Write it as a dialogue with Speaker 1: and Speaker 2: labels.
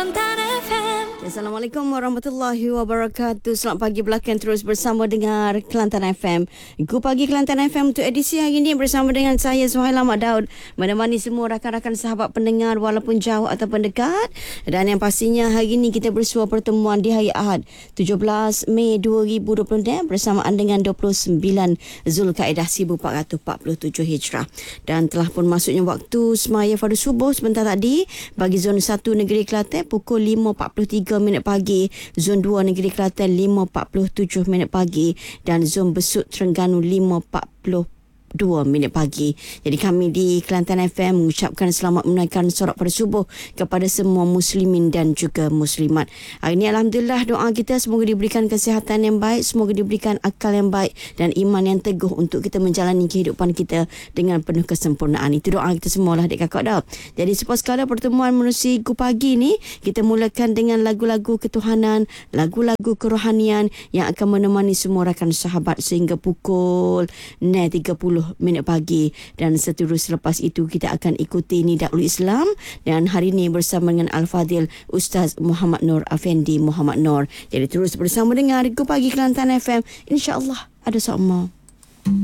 Speaker 1: Kelantan FM.
Speaker 2: Assalamualaikum warahmatullahi wabarakatuh. Selamat pagi belakang, terus bersama dengar Kelantan FM. Ku Pagi Kelantan FM untuk edisi hari ini bersama dengan saya Suhaila Mak Daud, menemani semua rakan-rakan sahabat pendengar walaupun jauh ataupun dekat. Dan yang pastinya hari ini kita bersua pertemuan di hari Ahad 17 Mei 2026 bersamaan dengan 29 Zulkaidah 1447 Hijrah. Dan telah pun masuknya waktu semaya fardu subuh sebentar tadi bagi zon 1 Negeri Kelantan pukul 5.43 minit pagi, zon 2 Negeri Kelantan 5.47 minit pagi dan zon Besut Terengganu 5.42 minit pagi. Jadi kami di Kelantan FM mengucapkan selamat menunaikan solat pada subuh kepada semua muslimin dan juga muslimat. Hari ini alhamdulillah doa kita semoga diberikan kesihatan yang baik, semoga diberikan akal yang baik dan iman yang teguh untuk kita menjalani kehidupan kita dengan penuh kesempurnaan. Itu doa kita semualah adik kakak dah. Jadi sepas kala pertemuan menerusi Ku Pagi ni, kita mulakan dengan lagu-lagu ketuhanan, lagu-lagu kerohanian yang akan menemani semua rakan sahabat sehingga pukul 9.30 minit pagi. Dan seterusnya selepas itu kita akan ikuti Nidaul Islam dan hari ini bersama dengan Al-Fadhil Ustaz Muhammad Nur Afendi Muhammad Nur. Jadi terus bersama dengan Ku Pagi Kelantan FM, insya-Allah ada sama.